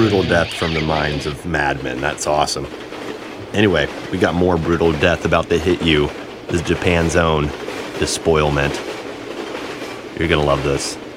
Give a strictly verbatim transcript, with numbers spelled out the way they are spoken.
brutal death from the minds of madmen. That's awesome. Anyway, we got more brutal death about to hit you. This is Japan's own Despoilment. You're gonna love this.